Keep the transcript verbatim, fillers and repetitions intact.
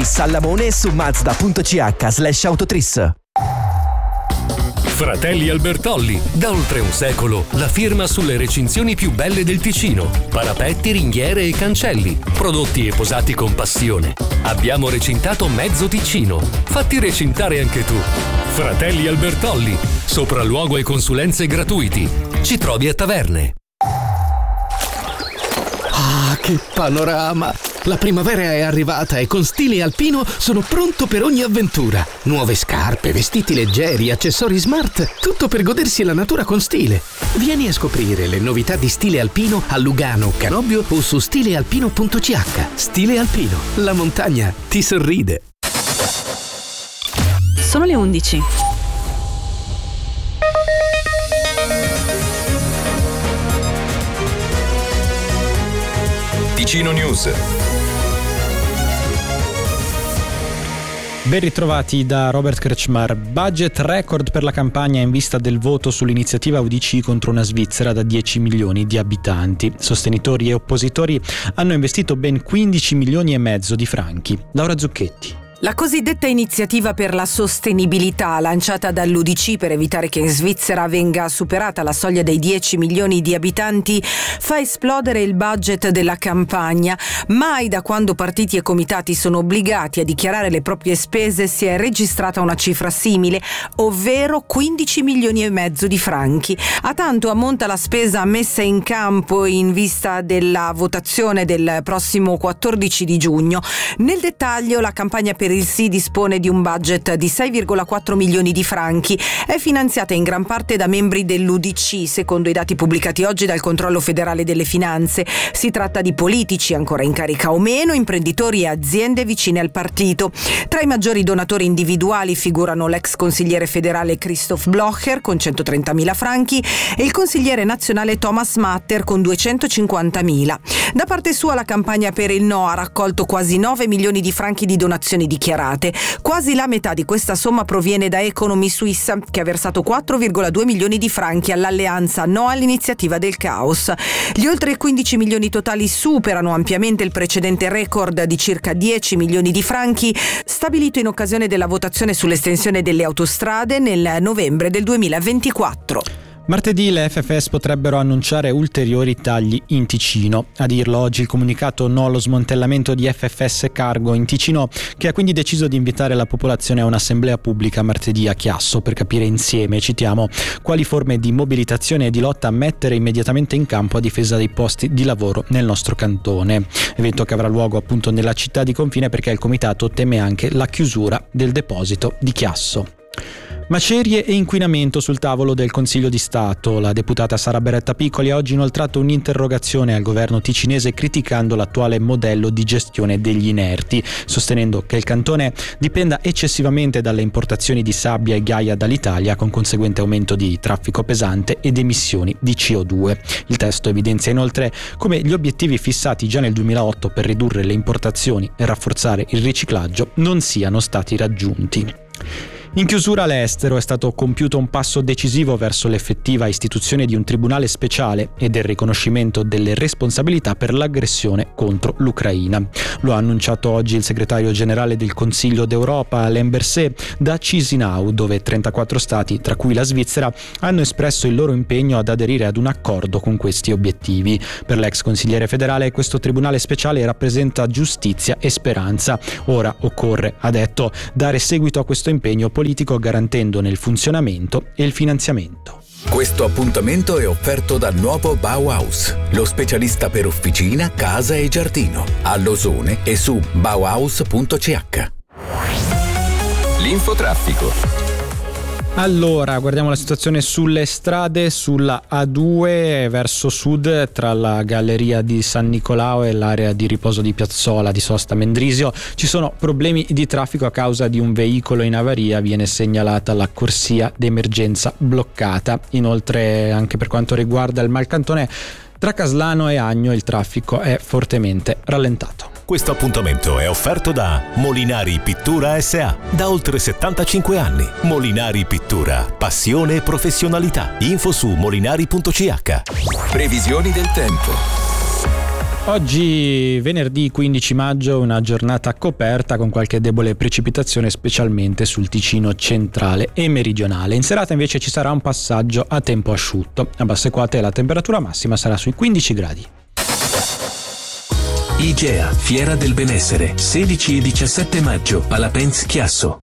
Autotris Sallamone su mazda.ch slash autotris. Fratelli Albertolli, da oltre un secolo la firma sulle recinzioni più belle del Ticino. Parapetti, ringhiere e cancelli, prodotti e posati con passione. Abbiamo recintato mezzo Ticino. Fatti recintare anche tu. Fratelli Albertolli, sopralluogo e consulenze gratuiti. Ci trovi a Taverne. Ah, che panorama! La primavera è arrivata e con Stile Alpino sono pronto per ogni avventura. Nuove scarpe, vestiti leggeri, accessori smart, tutto per godersi la natura con stile. Vieni a scoprire le novità di Stile Alpino a Lugano, Canobbio o su stile alpino punto c h. Stile Alpino, la montagna ti sorride. Sono le undici. Ticino News. Ben ritrovati da Robert Kretschmar. Budget record per la campagna in vista del voto sull'iniziativa U D C contro una Svizzera da dieci milioni di abitanti. Sostenitori e oppositori hanno investito ben quindici milioni e mezzo di franchi. Laura Zucchetti. La cosiddetta iniziativa per la sostenibilità, lanciata dall'U D C per evitare che in Svizzera venga superata la soglia dei dieci milioni di abitanti, fa esplodere il budget della campagna. Mai da quando partiti e comitati sono obbligati a dichiarare le proprie spese si è registrata una cifra simile, ovvero quindici milioni e mezzo di franchi. A tanto ammonta la spesa messa in campo in vista della votazione del prossimo quattordici di giugno. Nel dettaglio, la campagna per il sì dispone di un budget di sei virgola quattro milioni di franchi. È finanziata in gran parte da membri dell'U D C, secondo i dati pubblicati oggi dal Controllo Federale delle Finanze. Si tratta di politici, ancora in carica o meno, imprenditori e aziende vicine al partito. Tra i maggiori donatori individuali figurano l'ex consigliere federale Christoph Blocher con centotrentamila franchi e il consigliere nazionale Thomas Matter con duecentocinquantamila. Da parte sua la campagna per il no ha raccolto quasi nove milioni di franchi di donazioni dichiarate. Quasi la metà di questa somma proviene da Economy Suisse, che ha versato quattro virgola due milioni di franchi all'alleanza No all'iniziativa del caos. Gli oltre quindici milioni totali superano ampiamente il precedente record di circa dieci milioni di franchi stabilito in occasione della votazione sull'estensione delle autostrade nel novembre del duemilaventiquattro. Martedì le F F S potrebbero annunciare ulteriori tagli in Ticino. A dirlo oggi il comunicato no allo smantellamento di F F S Cargo in Ticino, che ha quindi deciso di invitare la popolazione a un'assemblea pubblica martedì a Chiasso per capire insieme, citiamo, quali forme di mobilitazione e di lotta mettere immediatamente in campo a difesa dei posti di lavoro nel nostro cantone. Evento che avrà luogo appunto nella città di confine, perché il comitato teme anche la chiusura del deposito di Chiasso. Macerie e inquinamento sul tavolo del Consiglio di Stato. La deputata Sara Beretta Piccoli ha oggi inoltrato un'interrogazione al governo ticinese criticando l'attuale modello di gestione degli inerti, sostenendo che il cantone dipenda eccessivamente dalle importazioni di sabbia e ghiaia dall'Italia, con conseguente aumento di traffico pesante ed emissioni di C O due. Il testo evidenzia inoltre come gli obiettivi fissati già nel duemilaotto per ridurre le importazioni e rafforzare il riciclaggio non siano stati raggiunti. In chiusura all'estero è stato compiuto un passo decisivo verso l'effettiva istituzione di un tribunale speciale e del riconoscimento delle responsabilità per l'aggressione contro l'Ucraina. Lo ha annunciato oggi il segretario generale del Consiglio d'Europa, Alain Berset, da Chisinau, dove trentaquattro stati, tra cui la Svizzera, hanno espresso il loro impegno ad aderire ad un accordo con questi obiettivi. Per l'ex consigliere federale, questo tribunale speciale rappresenta giustizia e speranza. Ora occorre, ha detto, dare seguito a questo impegno politico politico garantendone il funzionamento e il finanziamento. Questo appuntamento è offerto da Nuovo Bauhaus, lo specialista per officina, casa e giardino, a Losone e su bauhaus punto c h. L'infotraffico. Allora, guardiamo la situazione sulle strade. Sulla A due verso sud, tra la galleria di San Nicolao e l'area di riposo di Piazzola di Sosta Mendrisio, ci sono problemi di traffico a causa di un veicolo in avaria. Viene segnalata la corsia d'emergenza bloccata. Inoltre, anche per quanto riguarda il Malcantone, tra Caslano e Agno il traffico è fortemente rallentato. Questo appuntamento è offerto da Molinari Pittura S A Da oltre settantacinque anni. Molinari Pittura, passione e professionalità. Info su molinari punto c h. Previsioni del tempo. Oggi venerdì quindici maggio, una giornata coperta con qualche debole precipitazione specialmente sul Ticino centrale e meridionale. In serata invece ci sarà un passaggio a tempo asciutto. A basse quote la temperatura massima sarà sui quindici gradi. IGEA, Fiera del Benessere, sedici e diciassette maggio, Palapens Chiasso.